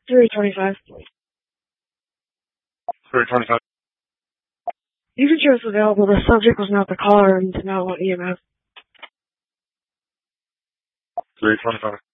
325. 325. Future was available. The subject was not the caller and did not want EMS. 325.